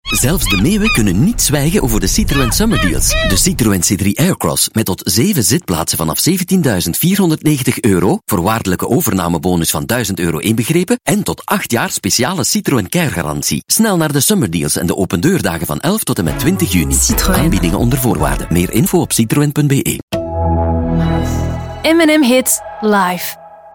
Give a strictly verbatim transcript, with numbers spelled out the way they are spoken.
Zelfs de meeuwen kunnen niet zwijgen over de Citroën Summer Deals. De Citroën C drie Aircross met tot zeven zitplaatsen vanaf zeventienduizend vierhonderdnegentig euro, voorwaardelijke overnamebonus van duizend euro inbegrepen en tot acht jaar speciale Citroën Care-garantie. Snel naar de Summer Deals en de opendeurdagen van elf tot en met twintig juni. Citroën. Aanbiedingen onder voorwaarden. Meer info op citroen punt be. M en M Hits live.